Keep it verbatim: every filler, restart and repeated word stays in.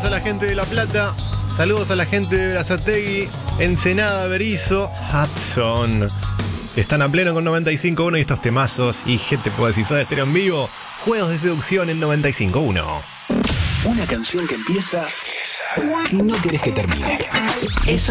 Saludos a la gente de La Plata. Saludos a la gente de Berazategui, Ensenada, Berizo, Hudson. Están a pleno con noventa y cinco punto uno y estos temazos. Y gente, puedo decir, Soda Stereo en vivo. Juegos de seducción en noventa y cinco punto uno. Una canción que empieza y no querés que termine. Eso